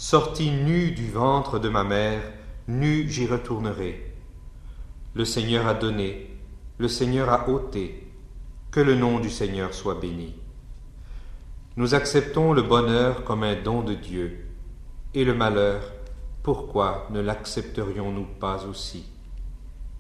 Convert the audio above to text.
Sorti nu du ventre de ma mère, nu j'y retournerai. Le Seigneur a donné, le Seigneur a ôté, que le nom du Seigneur soit béni. Nous acceptons le bonheur comme un don de Dieu, et le malheur, pourquoi ne l'accepterions-nous pas aussi ?